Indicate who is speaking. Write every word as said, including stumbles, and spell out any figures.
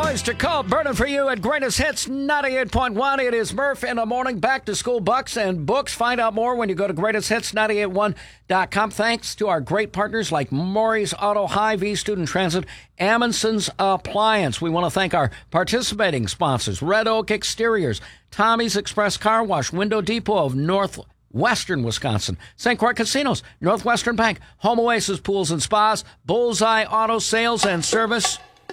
Speaker 1: Oyster Cult burning for you at Greatest Hits ninety-eight point one. It is Murph in the morning. Back to school bucks and books. Find out more when you go to greatest hits nine eight one dot com. Thanks to our great partners like Maury's Auto, Hy-Vee Student Transit, Amundsen's Appliance. We want to thank our participating sponsors, Red Oak Exteriors, Tommy's Express Car Wash, Window Depot of Northwestern Wisconsin, Saint Croix Casinos, Northwestern Bank, Home Oasis Pools and Spas, Bullseye Auto Sales and Service,